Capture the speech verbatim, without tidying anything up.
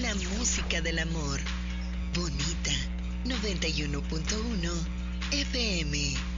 la música del amor. Bonita noventa y uno punto uno F M.